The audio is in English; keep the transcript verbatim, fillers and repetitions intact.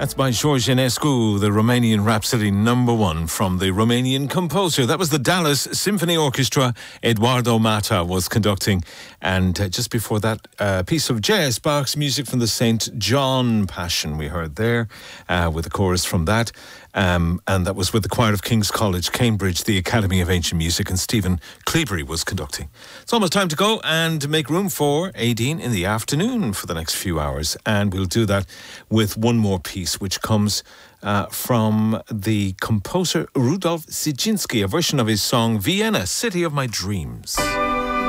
That's by George Enescu, the Romanian Rhapsody number one from the Romanian composer. That was the Dallas Symphony Orchestra. Eduardo Mata was conducting. And uh, just before that, a uh, piece of J S Bach's music from the Saint John Passion we heard there, uh, with the chorus from that. Um, and that was with the choir of King's College, Cambridge, the Academy of Ancient Music, and Stephen Cleabury was conducting. It's almost time to go and make room for Aideen in the afternoon for the next few hours. And we'll do that with one more piece, which comes uh, from the composer Rudolf Siginski, a version of his song Vienna, City of My Dreams.